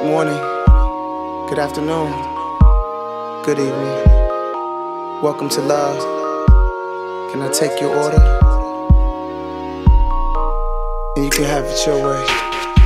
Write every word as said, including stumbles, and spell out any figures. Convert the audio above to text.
morning, good afternoon, good evening. Welcome to love. Can I take your order? And you can have it your way.